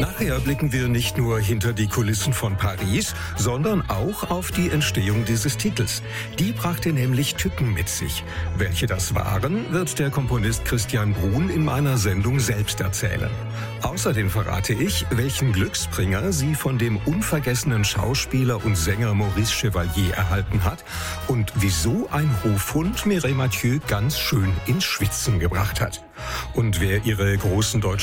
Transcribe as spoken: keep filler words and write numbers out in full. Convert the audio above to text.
Nachher blicken wir nicht nur hinter die Kulissen von Paris, sondern auch auf die Entstehung dieses Titels. Die brachte nämlich Tücken mit sich. Welche das waren, wird der Komponist Christian Bruhn in meiner Sendung selbst erzählen. Außerdem verrate ich, welchen Glücksbringer sie von dem unvergessenen Schauspieler und Sänger Maurice Chevalier erhalten hat und wieso ein Hofhund Mireille Mathieu ganz schön ins Schwitzen gebracht hat. Und wer ihre großen deutschen